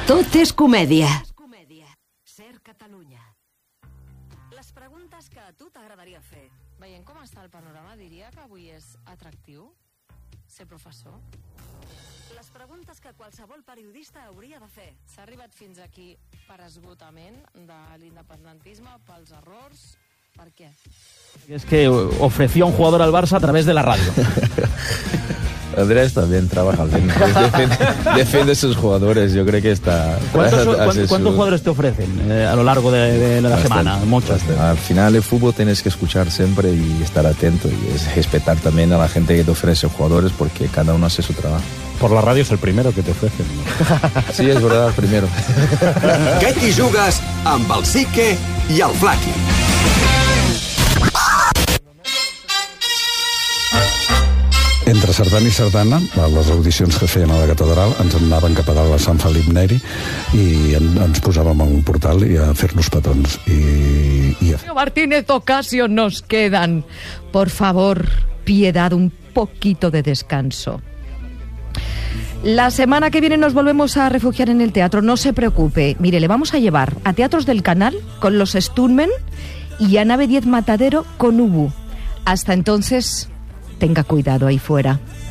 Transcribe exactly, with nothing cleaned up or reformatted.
Tot és comèdia. Ser Catalunya. Les preguntes que a tu t'agradaria fer. Veient com està el panorama, diria que avui és atractiu ser professor? Les preguntes que qualsevol periodista hauria de fer. S'ha arribat fins aquí per esgotament de l'independentisme, pels errors. ¿Por qué? Es que ofreció a un jugador al Barça a través de la radio. Andrés también trabaja bien. Defiende, defiende a sus jugadores. Yo creo que está... ¿Cuántos, ¿cuántos, ¿cuántos su... jugadores te ofrecen eh, a lo largo de, de la bastante, semana? Muchos. Bastante. Al final el fútbol tienes que escuchar siempre y estar atento. Y es respetar también a la gente que te ofrece jugadores porque cada uno hace su trabajo. Por la radio es el primero que te ofrecen. Sí, es verdad, el primero. Que t'hi jugues amb el Sique i el Flaqui. Entre sardana i sardana, a les audicions que feien a la catedral, ens anaven cap a dalt a Sant Felip Neri i en, ens posàvem a un portal i a fer-nos petons. I, i a... Martínez Ocasio, nos quedan. Por favor, piedad, un poquito de descanso. La semana que viene nos volvemos a refugiar en el teatro, no se preocupe. Mire, le vamos a llevar a Teatros del Canal con los Stuntmen y a Nave diez Matadero con Ubu. Hasta entonces... tenga cuidado ahí fuera.